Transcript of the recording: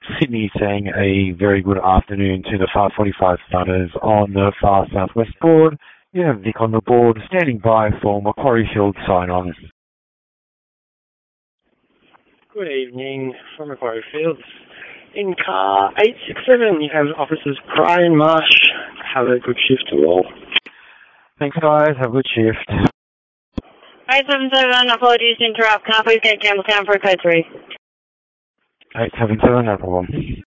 Sydney saying a very good afternoon to the Fast 45 starters on the Far Southwest board. You have Vic on the board, standing by for Macquarie Field sign-on. Good evening from Macquarie Field. In car 867, you have officers Brian Marsh. Have a good shift to all. Thanks, guys. Have a good shift. 877, apologies to interrupt. Can I please get Campbelltown for code 3? 877, no problem.